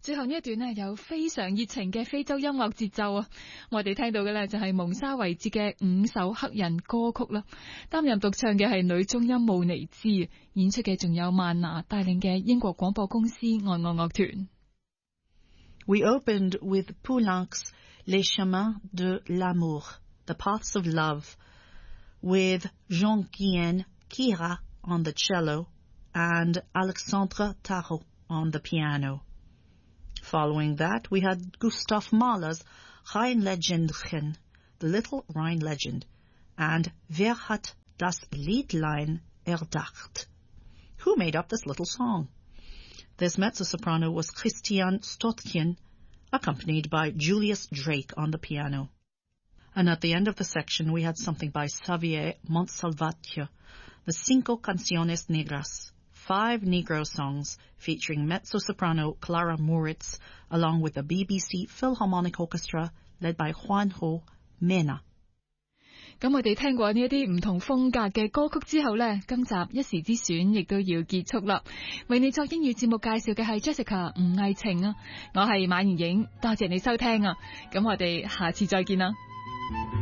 最後呢一段呢，有非常熱情嘅非洲音樂節奏啊！我哋聽到嘅呢，就係蒙沙維節嘅5首黑人歌曲啦。擔任獨唱嘅係女中音慕尼茲，演出嘅仲有曼娜帶領嘅英國廣播公司愛樂樂團。 We opened with Poulenc's Les Chemins de l'Amour, The Paths of Love, with Jean-Guyen Kira on the cello and Alexandre Tarot on the piano. Following that, we had Gustav Mahler's Rheinlegendchen, The Little Rhine Legend, and Wer hat das Liedlein erdacht? Who made up this little song? This mezzo-soprano was Christian Stottchen, accompanied by Julius Drake on the piano. And at the end of the section, we had something by Xavier Montsalvatje, the Cinco Canciones Negras, 5 Negro songs featuring mezzo-soprano Clara Moritz, along with the BBC Philharmonic Orchestra led by Juanjo Mena. 咁我哋聽過呢一啲唔同風格嘅歌曲之後呢，今集一時之選亦都要結束啦。為你作英語節目介紹嘅係 Jessica 吳藝晴啊，我係馬妍影，多謝你收聽啊，咁我哋下次再見啦。